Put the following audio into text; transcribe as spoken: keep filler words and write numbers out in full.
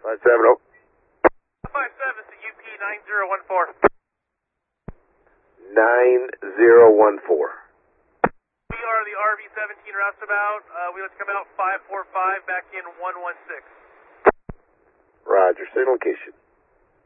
five seven zero. five seven, it's the U P nine zero one four. nine zero one four. We are the R V seventeen roustabout. Uh, we let's come out five four five, back in one one six. Roger, same location.